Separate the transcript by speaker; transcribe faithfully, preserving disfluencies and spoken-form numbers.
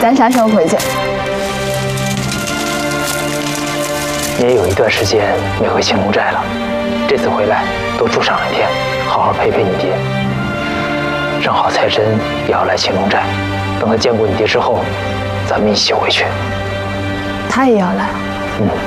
Speaker 1: 咱啥时候回去？
Speaker 2: 你也有一段时间没回青龙寨了，这次回来多住上两天，好好陪陪你爹。正好彩珍也要来青龙寨，等她见过你爹之后，咱们一起回去。
Speaker 1: 他也要来。
Speaker 2: 嗯。